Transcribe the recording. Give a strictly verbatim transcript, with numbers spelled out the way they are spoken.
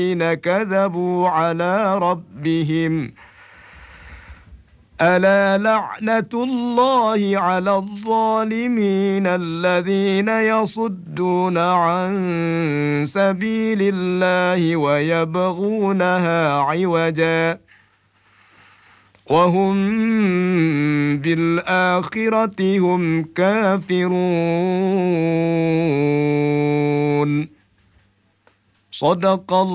الذين كذبوا على ربهم ألا لعنة الله على الظالمين الذين يصدون عن سبيل الله ويبغونها عوجا وهم بالآخرة هم كافرون. صدق الله